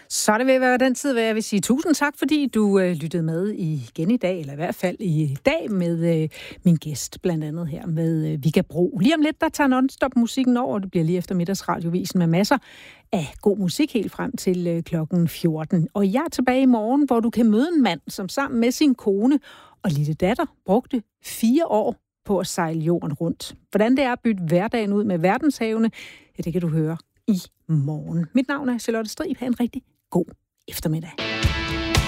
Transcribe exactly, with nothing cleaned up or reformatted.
Så er det ved at være den tid, hvor jeg vil sige tusind tak, fordi du øh, lyttede med igen i dag, eller i hvert fald i dag med øh, min gæst, blandt andet her med øh, Vigga Bro. Lige om lidt, der tager non-stop musikken over, og det bliver lige efter middagsradiovisen med masser af god musik helt frem til øh, klokken fjorten. Og jeg er tilbage i morgen, hvor du kan møde en mand, som sammen med sin kone og lille datter brugte fire år på at sejle jorden rundt. Hvordan det er at bytte hverdagen ud med verdenshavene, ja, det kan du høre i morgen. Mit navn er Charlotte Strib. Ha' en rigtig god eftermiddag.